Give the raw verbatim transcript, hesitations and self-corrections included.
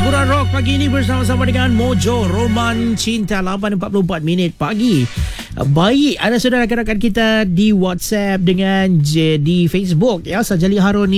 Hiburan rock pagi ini bersama-sama dengan Mojo Roman Cinta. Lapan empat puluh empat minit pagi. Baik, ada saudara rakan-rakan kita di WhatsApp dengan je, di Facebook ya. Sajali Harun